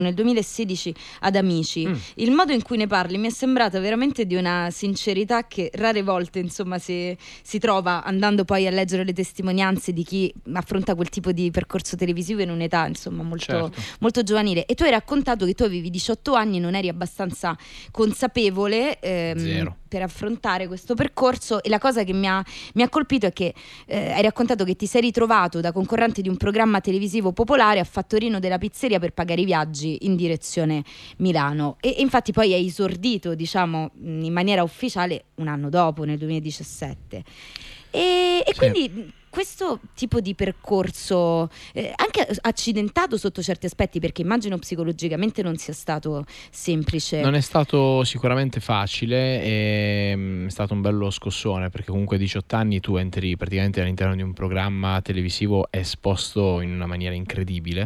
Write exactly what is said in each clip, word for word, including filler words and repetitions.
nel duemilasedici ad Amici. Mm. Il modo in cui ne parli mi è sembrato veramente di una sincerità che rare volte insomma si, si trova andando poi a leggere le testimonianze di chi affronta quel tipo di percorso televisivo in un'età insomma molto, Certo. molto giovanile. E tu hai raccontato che tu avevi diciotto anni e non eri abbastanza consapevole ehm, Zero. per affrontare questo percorso, e la cosa che mi ha, mi ha colpito è che eh, hai raccontato che ti sei ritrovato da concorrente di un programma televisivo popolare a Fattorino della pizzeria per pagare i viaggi in direzione Milano, e, e infatti poi hai esordito diciamo in maniera ufficiale un anno dopo, nel duemiladiciassette, e, e Sì. quindi questo tipo di percorso eh, anche accidentato sotto certi aspetti, perché immagino psicologicamente non sia stato semplice. Non è stato sicuramente facile, e, mm, è stato un bello scossone, perché comunque a diciotto anni tu entri praticamente all'interno di un programma televisivo esposto in una maniera incredibile,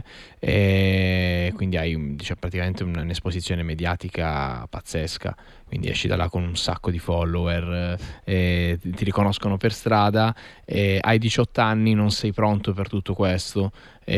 e quindi hai un- diciamo, praticamente un- un'esposizione mediatica pazzesca, quindi esci da là con un sacco di follower, eh, ti ti riconoscono per strada, e hai diciotto anni, non sei pronto per tutto questo,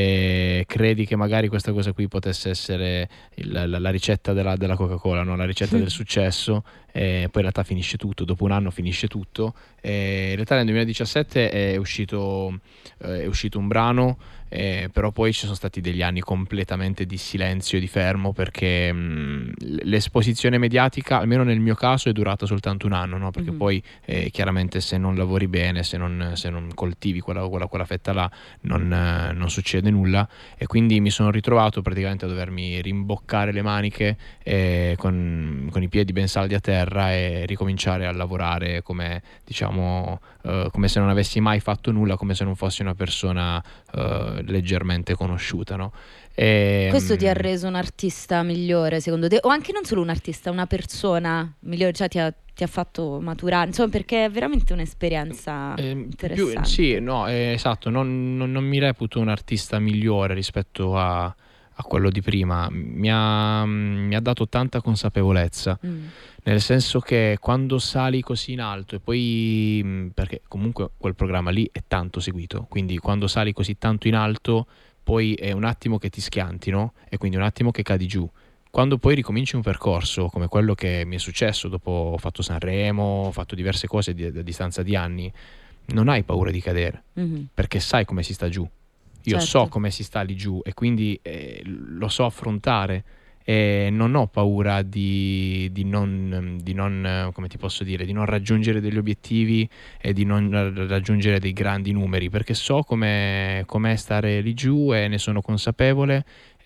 e credi che magari questa cosa qui potesse essere il- la, la ricetta della, della Coca-Cola, no? La ricetta del successo, e poi in realtà finisce tutto, dopo un anno finisce tutto. E in realtà nel duemiladiciassette è uscito, eh, è uscito un brano, eh, però poi ci sono stati degli anni completamente di silenzio e di fermo, perché mh, l'esposizione mediatica, almeno nel mio caso, è durata soltanto un anno, no? Perché Mhm. poi eh, chiaramente se non lavori bene, se non, se non coltivi quella, quella, quella fetta là, non, eh, non succede nulla, e quindi mi sono ritrovato praticamente a dovermi rimboccare le maniche, eh, con, con i piedi ben saldi a terra, e ricominciare a lavorare come, diciamo, eh, come se non avessi mai fatto nulla, come se non fossi una persona eh, leggermente conosciuta, no? E, Questo ti ha mm, reso un artista migliore secondo te, o anche non solo un artista, una persona migliore, cioè ti ha, ti ha fatto maturare, insomma, perché è veramente un'esperienza Ehm, più, interessante. sì, no, eh, esatto, non, non- non mi reputo un artista migliore rispetto a, a quello di prima. Mi ha, mi ha dato tanta consapevolezza, Mm. nel senso che quando sali così in alto, e poi, mh, perché comunque quel programma lì è tanto seguito, quindi quando sali così tanto in alto, poi è un attimo che ti schianti, no? E quindi un attimo che cadi giù. Quando poi ricominci un percorso come quello che mi è successo, dopo ho fatto Sanremo, ho fatto diverse cose di- a distanza di anni, non hai paura di cadere, Mhm. perché sai come si sta giù. Io Certo. so come si sta lì giù, e quindi eh, lo so affrontare, e non ho paura di, di non, di non, eh, come ti posso dire, di non raggiungere degli obiettivi, e di non ra- raggiungere dei grandi numeri, perché so come com'è stare lì giù, e ne sono consapevole,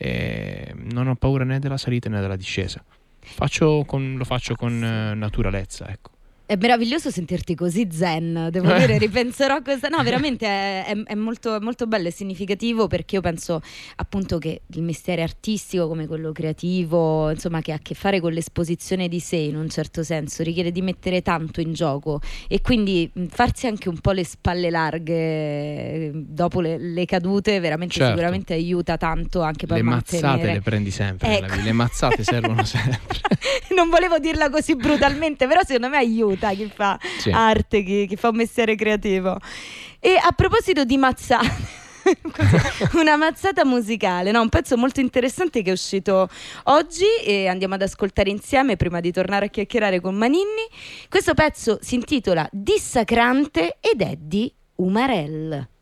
e non ho paura né della salita né della discesa. Faccio con- lo faccio con eh, naturalezza, ecco. È meraviglioso sentirti così zen, devo dire, ripenserò a questa. No, veramente è, è- è molto, molto bello e significativo, perché io penso appunto che il mestiere artistico come quello creativo, insomma, che ha a che fare con l'esposizione di sé in un certo senso, richiede di mettere tanto in gioco, e quindi mh, farsi anche un po' le spalle larghe eh, dopo le, le cadute veramente Certo. sicuramente aiuta tanto anche poi Le a mazzate mantenere. le prendi sempre nella Ecco. vita, le mazzate servono sempre. Non volevo dirla così brutalmente, però secondo me aiuta chi fa Sì. arte, chi, chi fa un mestiere creativo. E a proposito di mazzate, così, una mazzata musicale, no? Un pezzo molto interessante che è uscito oggi e andiamo ad ascoltare insieme prima di tornare a chiacchierare con Maninni. Questo pezzo si intitola Dissacrante ed è di Umarell.